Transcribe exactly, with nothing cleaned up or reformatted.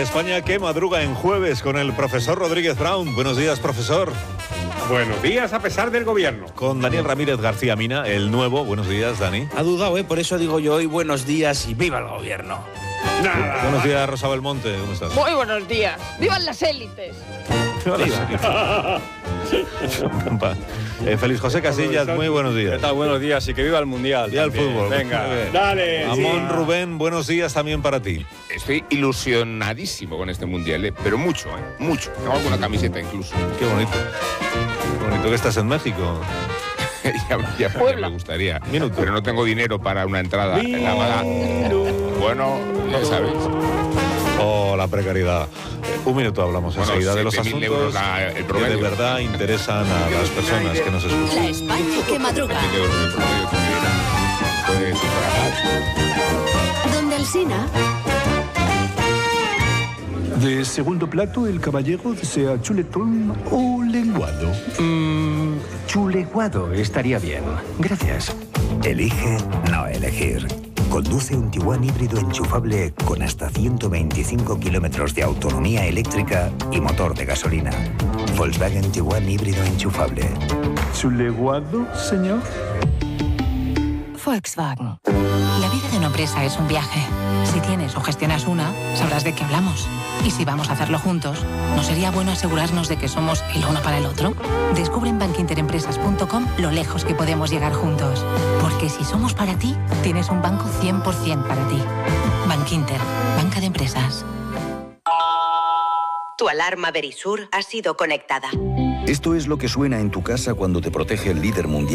España que madruga en jueves con el profesor Rodríguez Brown. Buenos días, profesor. Buenos días a pesar del gobierno. Con Daniel Ramírez García Mina, el nuevo. Buenos días, Dani. Ha dudado, ¿eh? Por eso digo yo hoy buenos días y viva el gobierno. Nada. Buenos días, Rosa Belmonte. ¿Cómo estás? Muy buenos días. ¡Vivan las élites! eh, Félix José Casillas, muy buenos días. ¿Qué tal? Buenos días y que viva el Mundial. Y al fútbol. Venga, Dale. Amón sí. Rubén, buenos días también para ti. Estoy ilusionadísimo con este mundial, ¿eh? Pero mucho, ¿eh? Mucho. Tengo alguna camiseta incluso. Qué bonito. Qué bonito que estás en México. ya, ya, ya me gustaría. Minuto. Pero no tengo dinero para una entrada en la Málaga. Bueno, ya sabéis. Oh, la precariedad. Un minuto hablamos Bueno, enseguida de los siete mil asuntos euros la- el que de promedio. verdad interesan a las personas que nos escuchan. La España que madruga. mil euros de promedio que puede sufragar. Donde Alsina. De segundo plato, el caballero desea chuletón o lenguado. Mmm, chuleguado estaría bien. Gracias. Elige no elegir. Conduce un Tiguan híbrido enchufable con hasta ciento veinticinco kilómetros de autonomía eléctrica y motor de gasolina. Volkswagen Tiguan híbrido enchufable. ¿Chuleguado, señor? Volkswagen. La vida de una empresa es un viaje. Si tienes o gestionas una, sabrás de qué hablamos. Y si vamos a hacerlo juntos, ¿no sería bueno asegurarnos de que somos el uno para el otro? Descubre en bankinterempresas punto com lo lejos que podemos llegar juntos. Porque si somos para ti, tienes un banco cien por ciento para ti. Bankinter, banca de empresas. Tu alarma Verisur ha sido conectada. Esto es lo que suena en tu casa cuando te protege el líder mundial